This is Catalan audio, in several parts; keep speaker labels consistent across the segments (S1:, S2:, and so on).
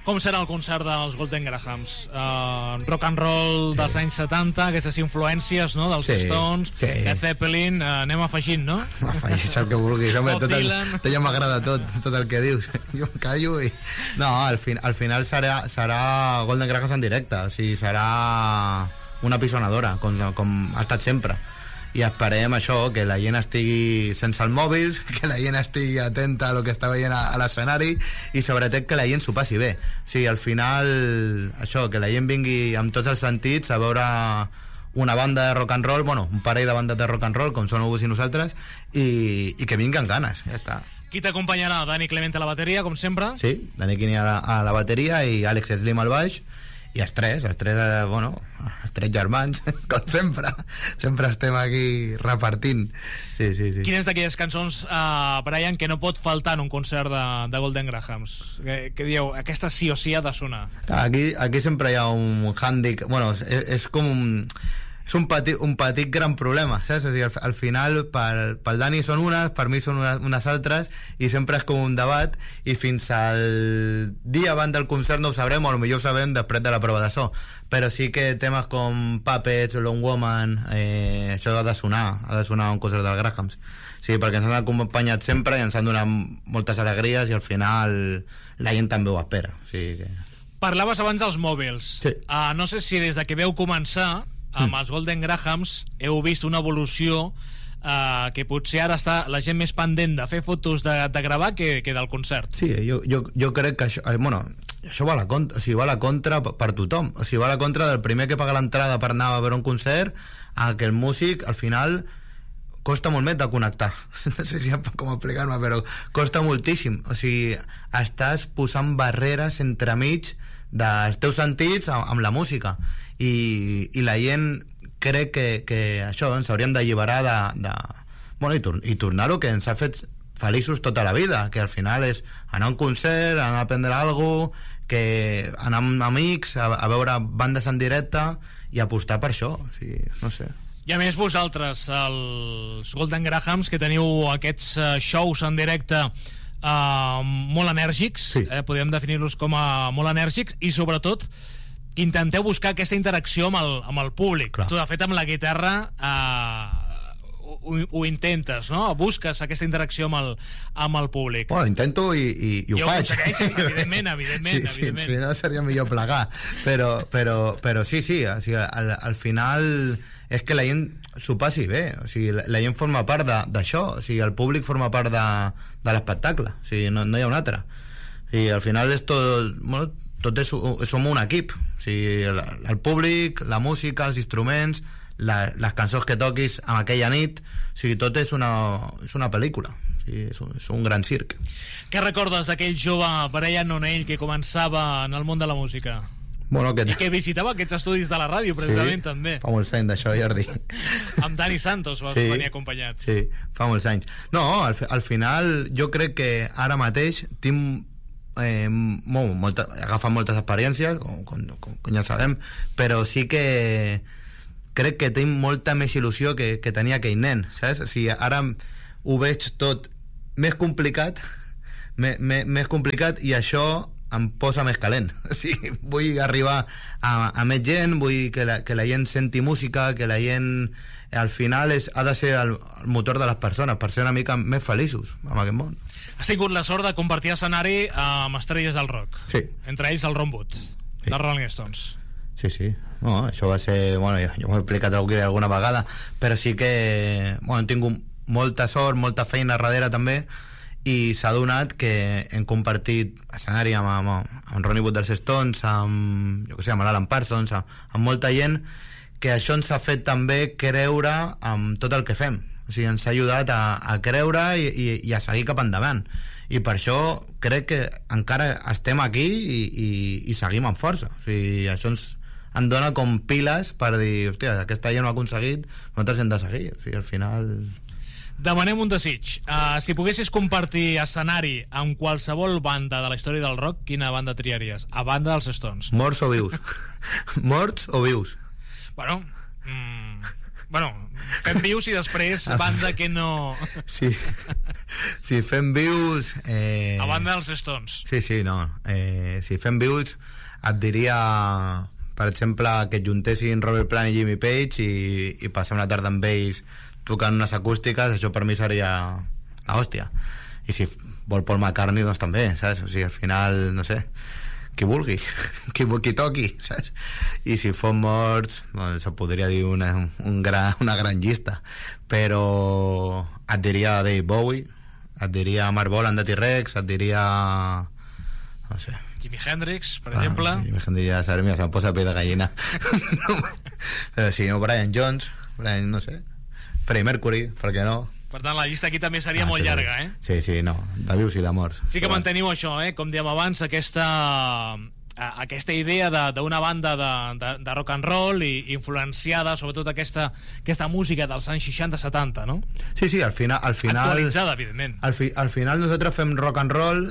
S1: Com serà el concert dels Golden Grahams? Rock and roll dels anys 70, aquestes influències, no?, dels Stones, de Zeppelin, anem afegint, no?
S2: Afegeix el que vulguis, home, tot ja m'agrada tot el que dius. Jo em callo i... No, al final serà Golden Grahams en directe, o sigui, serà una pisonadora, com ha estat sempre. I esperem això, que la gent estigui sense els mòbils, que la gent estigui atenta a lo que està veient a l'escenari i sobretot que la gent s'ho passi bé. O sigui, al final això, que la gent vingui amb tots els sentits a veure una banda de rock and roll, bueno, un parell de bandes de rock and roll com són Obús i nosaltres, i que vinguen ganes, ja està.
S1: Qui t'acompanyarà? Dani Clemente a la bateria, com sempre?
S2: Sí, Dani Quini a la bateria i Àlex Slim al baix, i els tres germans, com sempre estem aquí repartint. Sí.
S1: Quina és d'aquelles cançons, Brian, que no pot faltar en un concert de Golden Grahams? Que dieu, aquesta sí o sí ha de sonar.
S2: Aquí sempre hi ha un hàndicap, bueno, és com és un petit gran problema, saps? O sigui, al final pel Dani són unes, per mi són unes altres, i sempre és com un debat, i fins al dia abans del concert no ho sabrem, o potser ho sabem després de la prova de so, però sí que temes com Puppets, Lone Woman, això ha de sonar un concert dels Grahams. Sí, perquè ens han acompanyat sempre i ens han donat moltes alegries, i al final la gent també ho espera. O sigui que...
S1: Parlaves abans dels mòbils.
S2: Sí.
S1: No sé si des de que veu començar amb els Golden Grahams heu vist una evolució que potser ara està la gent més pendent de fer fotos de gravar que del concert.
S2: Sí, jo crec que això va a la contra, o sigui, va a la contra per tothom, o sigui, va a la contra del primer que paga l'entrada per anar a veure un concert, a que el músic al final costa molt més de connectar. No sé si com explicar-me, però costa moltíssim. O sigui, estàs posant barreres entremig dels teus sentits amb la música, i la gent crec que això ens hauríem d'alliberar i tornar-ho, que ens ha fet feliços tota la vida, que al final és anar a un concert, anar a aprendre alguna cosa, que anar amb amics a veure bandes en directe i apostar per això. O sigui, no sé.
S1: I a més vosaltres, els Golden Grahams, que teniu aquests shows en directe molt enèrgics,
S2: sí.
S1: Podem definir-los com a molt enèrgics, i sobretot intenteu buscar aquesta interacció amb el públic. Clar. Tu, de fet, amb la guitarra ho intentes, no? Busques aquesta interacció amb el públic.
S2: Bueno, intento i ho faig.
S1: Evidentment.
S2: Si no seria millor plegar, però sí, o sigui, al final és que la gent s'ho passi bé, o sigui, la gent forma part d'això, o sigui, el públic forma part de l'espectacle, o sigui, no hi ha un altre. O sigui, al final és tot som un equip, o sigui, el públic, la música, els instruments, les cançons que toquis en aquella nit, o sigui, tot és una pel·lícula, o sigui, és un gran circ.
S1: Què recordes d'aquell jove Brian O'Neill que començava en el món de la música?
S2: Bueno,
S1: i que visitava aquests estudis de la ràdio, precisament,
S2: sí,
S1: també.
S2: Fa molts anys d'això, Jordi.
S1: Amb Dani Santos vas venir acompanyat.
S2: Sí, fa molts anys. No, al final jo crec que ara mateix tinc he agafat moltes experiències, com ja sabem, però sí que crec que tinc molta més il·lusió que tenia aquell nen, saps? O sigui, ara ho veig tot més complicat, més complicat, i això em posa més calent. O sigui, vull arribar a més gent, vull que la gent senti música, que la gent al final ha de ser el motor de les persones, per ser una mica més feliços amb aquest món.
S1: Has tingut la sort de compartir escenari amb estrelles del rock.
S2: Sí.
S1: Entre ells el Ron Wood, dels Rolling Stones.
S2: Sí. No, això va ser... Bueno, jo m'ho he explicat alguna vegada, però sí que he tingut molta sort, molta feina darrere també, i s'ha donat que hem compartit escenari amb Ronnie Wood dels Stones, amb Alan Parsons, amb molta gent, que això ens ha fet també creure amb tot el que fem. O sigui, ens ha ajudat a creure i a seguir cap endavant, i per això crec que encara estem aquí i seguim amb força. O sigui, això ens dona com piles per dir, hòstia, aquesta gent ho ha aconseguit, nosaltres hem de seguir. O sigui, al final...
S1: Demanem un desig. Si poguessis compartir escenari amb qualsevol banda de la història del rock, quina banda triaries? A banda dels Stones.
S2: Morts o vius? Morts o vius?
S1: Bueno, Bueno, fem vius i després banda que no...
S2: Sí, si fem vius...
S1: A banda dels Stones.
S2: Sí, no. Si fem vius et diria, per exemple, que juntessin Robert Plant i Jimmy Page i passar una tarda amb ells tocant unes acústiques, això per mi seria la hòstia. I si vol Paul McCartney, doncs també, saps? O sigui, al final, no sé, qui vulgui, qui toqui, saps? I si fos morts, doncs se podria dir una gran llista, però et diria Dave Bowie, et diria Mark Bolan de T-Rex, et diria, no sé,
S1: Jimi Hendrix, per exemple.
S2: Jimi Hendrix ja sabem, ja se'm posa pell de gallina. Però si no, Brian Jones, no sé, Freddie Mercury, per què no?
S1: Per tant, la llista aquí també seria molt llarga, eh?
S2: Sí, no, de vius i de morts.
S1: Sí que manteniu això, com dèiem abans, aquesta idea d'una banda de rock and roll i influenciada, sobretot aquesta música dels anys 60-70, no?
S2: Sí, al final
S1: actualitzada, evidentment.
S2: Al final nosaltres fem rock and roll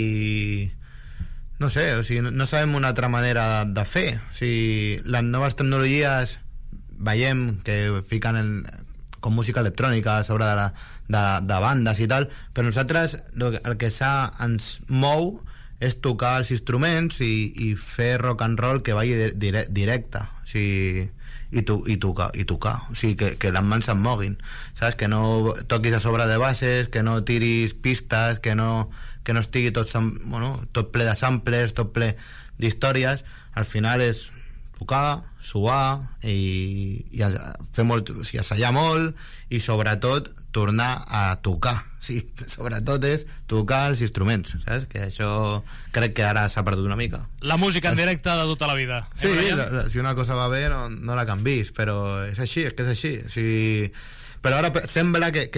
S2: i no sé, o sigui, no sabem una altra manera de fer. O sigui, les noves tecnologies veiem que fiquen com música electrònica a sobre de bandes i tal, però nosaltres el que ens mou és tocar els instruments i fer rock and roll que vagi directe, o sigui, i tocar, o sigui, que les mans se'n moguin, saps? Que no toquis a sobre de bases, que no tiris pistes, que no estigui tot ple de samplers, tot ple d'històries. Al final és tocar, suar i fer molt, o sigui, assajar molt i sobretot tornar a tocar. Sí, sobretot és tocar els instruments, saps? Que això crec que ara s'ha perdut una mica.
S1: La música en directe de tota la vida.
S2: Sí, si una cosa va bé no la canvis, però és així, és que és així. O sigui, però ara sembla que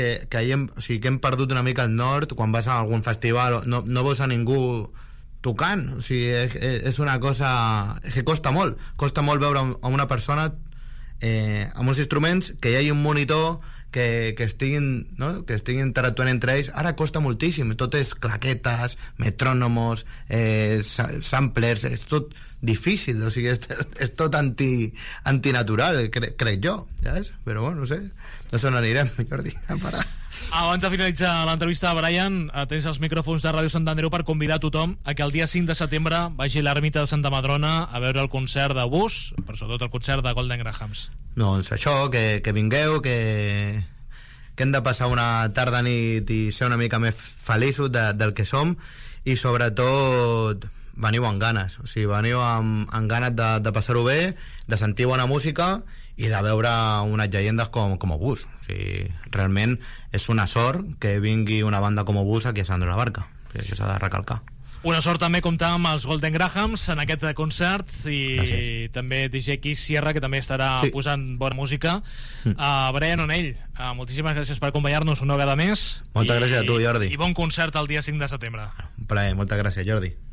S2: hem perdut una mica el nord. Quan vas a algun festival no veus a ningú tocant, o sigui, és una cosa que costa molt veure a una persona amb uns instruments, que hi hagi un monitor que estiguin interactuant entre ells. Ara costa moltíssim, tot és claquetes, metrònomos, samplers, és tot difícil, o sigui, és tot antinatural, crec jo, saps? Però bueno, no sé on anirem, Jordi, a parar.
S1: Abans de finalitzar l'entrevista, Brian, tens els micròfons de Ràdio Sant Andreu per convidar a tothom a que el dia 5 de setembre vagi a l'ermita de Santa Madrona a veure el concert de Bus, però sobretot el concert de Golden Grahams.
S2: Doncs això, que vingueu, que hem de passar una tarda nit i ser una mica més feliços del que som, i sobretot veniu amb ganes, o sigui, veniu amb ganes de passar-ho bé, de sentir bona música i de veure unes llegendes com Bus. O sigui, realment és una sort que vingui una banda com Bus aquí a Sant Andreu de la Barca, i això s'ha de recalcar.
S1: Una sort també comptar amb els Golden Grahams en aquest concert, i també DJ Keith Sierra, que també estarà posant bona música. Brian O'Neill, moltíssimes gràcies per acompanyar-nos una vegada més.
S2: Moltes gràcies a tu, Jordi.
S1: I bon concert el dia 5 de setembre.
S2: Un plaer, moltes gràcies, Jordi.